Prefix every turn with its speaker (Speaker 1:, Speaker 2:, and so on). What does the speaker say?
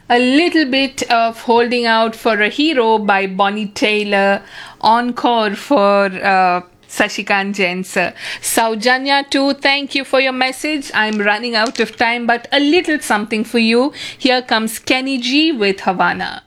Speaker 1: a little bit of Holding Out for a Hero by Bonnie Taylor, encore for Sashikant Jain sir. Saujanya too, thank you for your message. I'm running out of time, but a little something for you. Here comes Kenny G with Havana.